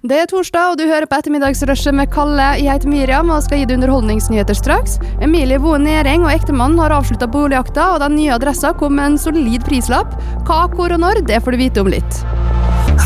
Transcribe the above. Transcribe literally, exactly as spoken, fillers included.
Det er torsdag, og du hører på ettermiddagsrushet med Kalle. Jeg heter Miriam, og skal gi deg underholdningsnyheter straks. Emilie Voe Næring og ektemannen har avsluttet boligjakta, og den nye adressen kom med en solid prislapp. Hva, hvor og når, det får du vite om litt.